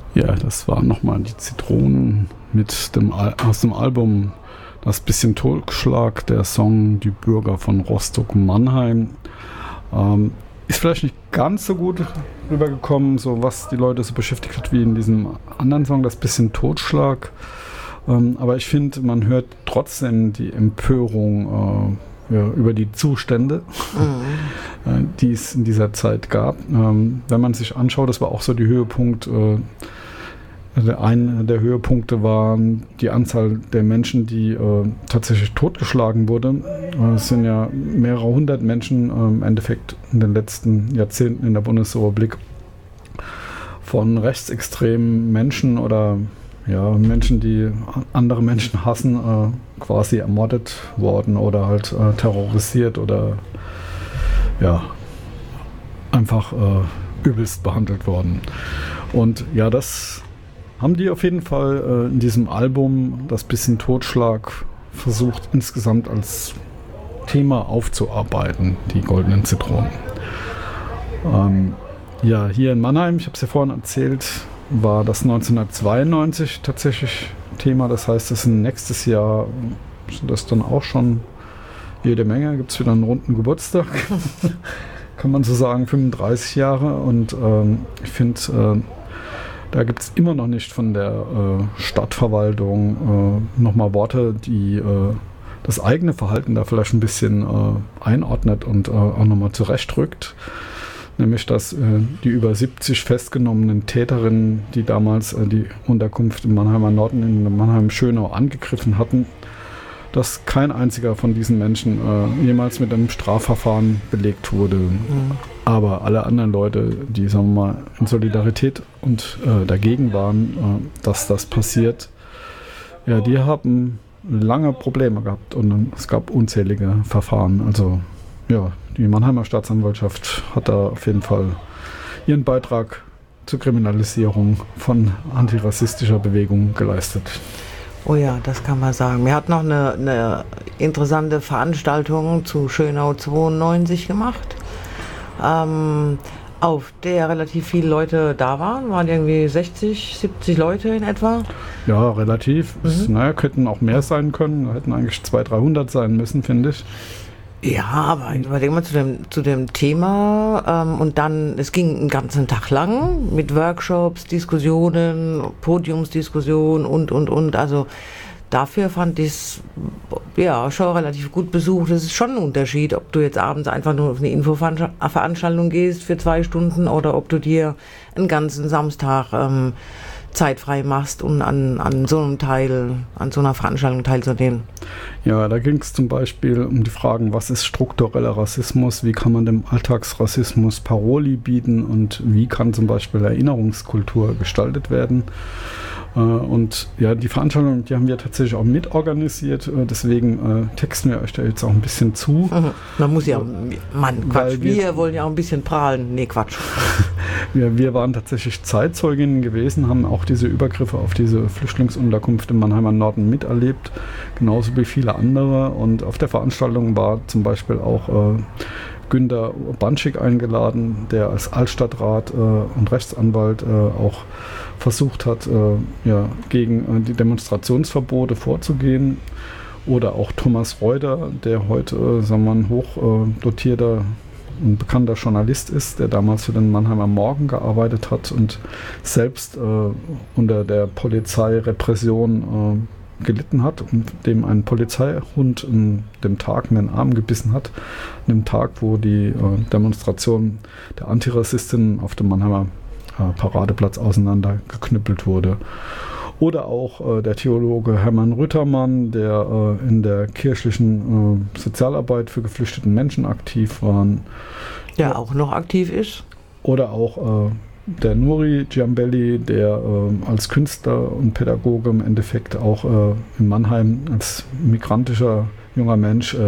Ja, das waren nochmal die Zitronen aus dem Album Das bisschen Totschlag, der Song Die Bürger von Rostock-Mannheim. Ist vielleicht nicht ganz so gut rübergekommen, so was die Leute so beschäftigt hat wie in diesem anderen Song, Das bisschen Totschlag. Aber ich finde, man hört trotzdem die Empörung über die Zustände, die es in dieser Zeit gab. Wenn man sich anschaut, das war auch so die Höhepunkt. Einer der Höhepunkte war die Anzahl der Menschen, die tatsächlich totgeschlagen wurde. Es sind ja mehrere hundert Menschen im Endeffekt in den letzten Jahrzehnten in der Bundesrepublik von rechtsextremen Menschen oder Menschen, die andere Menschen hassen, quasi ermordet worden oder halt terrorisiert oder einfach übelst behandelt worden. Und ja, das haben die auf jeden Fall in diesem Album Das bisschen Totschlag versucht insgesamt als Thema aufzuarbeiten, die Goldenen Zitronen. Hier in Mannheim, ich habe es ja vorhin erzählt, war das 1992 tatsächlich Thema. Das heißt, das nächstes Jahr sind das dann auch schon jede Menge. Gibt es wieder einen runden Geburtstag, kann man so sagen, 35 Jahre. Und ich finde, da gibt es immer noch nicht von der Stadtverwaltung nochmal Worte, die das eigene Verhalten da vielleicht ein bisschen einordnet und auch nochmal zurechtrückt. Nämlich, dass die über 70 festgenommenen Täterinnen, die damals die Unterkunft im Mannheimer Norden in Mannheim-Schönau angegriffen hatten, dass kein einziger von diesen Menschen jemals mit einem Strafverfahren belegt wurde. Aber alle anderen Leute, die, sagen wir mal, in Solidarität und dagegen waren, dass das passiert, ja, die haben lange Probleme gehabt und es gab unzählige Verfahren. Also ja, die Mannheimer Staatsanwaltschaft hat da auf jeden Fall ihren Beitrag zur Kriminalisierung von antirassistischer Bewegung geleistet. Oh ja, das kann man sagen. Wir hatten noch eine interessante Veranstaltung zu Schönau 92 gemacht, auf der relativ viele Leute da waren irgendwie 60, 70 Leute in etwa. Ja, relativ. Könnten auch mehr sein können, hätten eigentlich 200, 300 sein müssen, finde ich. Ja, aber überlegen wir zu dem Thema und dann, es ging einen ganzen Tag lang mit Workshops, Diskussionen, Podiumsdiskussionen und, also dafür fand ich es ja schon relativ gut besucht. Es ist schon ein Unterschied, ob du jetzt abends einfach nur auf eine Infoveranstaltung gehst für 2 Stunden oder ob du dir einen ganzen Samstag Zeit frei machst, um an so einer Veranstaltung teilzunehmen. Ja, da ging es zum Beispiel um die Fragen, was ist struktureller Rassismus, wie kann man dem Alltagsrassismus Paroli bieten und wie kann zum Beispiel Erinnerungskultur gestaltet werden. Und ja, die Veranstaltung, die haben wir tatsächlich auch mitorganisiert, deswegen texten wir euch da jetzt auch ein bisschen zu. Man muss ja, Quatsch, wir wollen ja auch ein bisschen prahlen. Nee, Quatsch. Wir waren tatsächlich Zeitzeuginnen gewesen, haben auch diese Übergriffe auf diese Flüchtlingsunterkunft im Mannheimer Norden miterlebt, genauso wie viele andere. Und auf der Veranstaltung war zum Beispiel auch Günter Urbanschik eingeladen, der als Altstadtrat und Rechtsanwalt auch versucht hat, gegen die Demonstrationsverbote vorzugehen. Oder auch Thomas Reuter, der heute, ein hochdotierter und bekannter Journalist ist, der damals für den Mannheimer Morgen gearbeitet hat und selbst unter der Polizeirepression gelitten hat und dem ein Polizeihund an dem Tag in den Arm gebissen hat, an dem Tag, wo die Demonstration der Antirassistinnen auf dem Mannheimer Paradeplatz auseinandergeknüppelt wurde. Oder auch der Theologe Hermann Rüttermann, der in der kirchlichen Sozialarbeit für geflüchtete Menschen aktiv war. Der auch noch aktiv ist. Oder auch der Nuri Giambelli, der als Künstler und Pädagoge im Endeffekt auch in Mannheim als migrantischer junger Mensch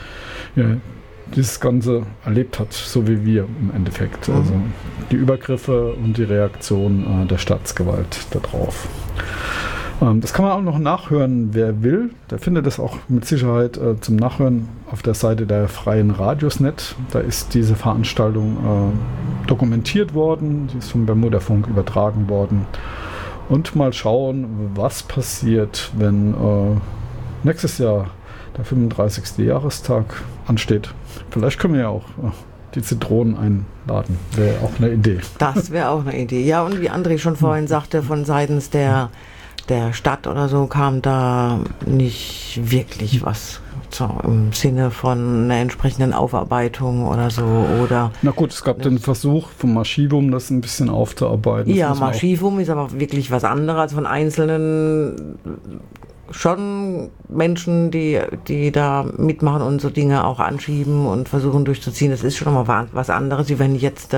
dieses Ganze erlebt hat, so wie wir im Endeffekt. Also die Übergriffe und die Reaktion der Staatsgewalt darauf. Das kann man auch noch nachhören, wer will. Der findet das auch mit Sicherheit zum Nachhören auf der Seite der Freien Radiosnet. Da ist diese Veranstaltung dokumentiert worden, die ist vom Bermuda Funk übertragen worden. Und mal schauen, was passiert, wenn nächstes Jahr der 35. Jahrestag ansteht. Vielleicht können wir ja auch die Zitronen einladen. Wäre auch eine Idee. Das wäre auch eine Idee. Ja, und wie André schon vorhin sagte, von seitens der Stadt oder so kam da nicht wirklich was im Sinne von einer entsprechenden Aufarbeitung oder so. Oder na gut, es gab den Versuch vom Archivum, das ein bisschen aufzuarbeiten. Ja, Archivum ist aber wirklich was anderes als von einzelnen schon Menschen, die da mitmachen und so Dinge auch anschieben und versuchen durchzuziehen. Das ist schon mal was anderes, wie wenn ich jetzt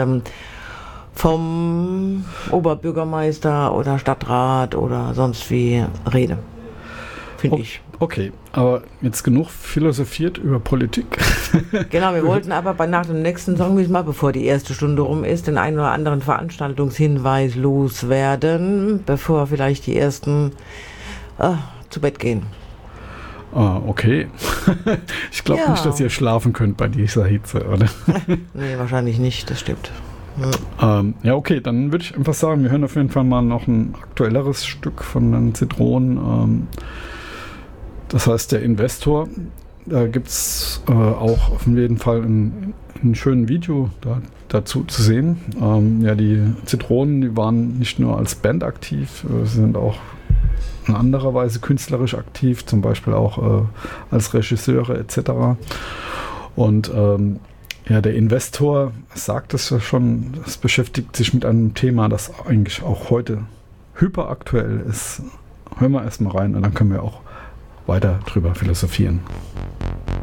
vom Oberbürgermeister oder Stadtrat oder sonst wie rede. Finde ich. Okay, aber jetzt genug philosophiert über Politik. Genau, wir wollten aber nach dem nächsten Song, bevor die erste Stunde rum ist, den einen oder anderen Veranstaltungshinweis loswerden, bevor vielleicht die ersten zu Bett gehen. Okay. Ich glaube nicht, dass ihr schlafen könnt bei dieser Hitze, oder? Nee, wahrscheinlich nicht, das stimmt. Ja, okay, dann würde ich einfach sagen, wir hören auf jeden Fall mal noch ein aktuelleres Stück von den Zitronen. Das heißt, der Investor. Da gibt es auch auf jeden Fall ein schönes Video dazu zu sehen. Ja, die Zitronen, die waren nicht nur als Band aktiv, sie sind auch in anderer Weise künstlerisch aktiv, zum Beispiel auch als Regisseure etc. Und ja, der Investor sagt es ja schon, es beschäftigt sich mit einem Thema, das eigentlich auch heute hyperaktuell ist. Hören wir erstmal rein und dann können wir auch weiter drüber philosophieren.